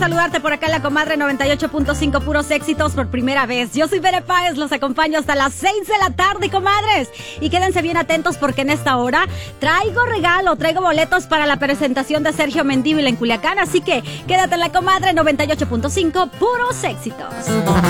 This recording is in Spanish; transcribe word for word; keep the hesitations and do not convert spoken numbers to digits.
saludarte por acá en la comadre noventa y ocho punto cinco, puros éxitos por primera vez. Yo soy Bere Páez, los acompaño hasta las seis de la tarde, comadres. Y quédense bien atentos porque en esta hora traigo regalo, traigo boletos para la presentación de Sergio Mendívil en Culiacán. Así que quédate en la comadre noventa y ocho punto cinco, puros éxitos.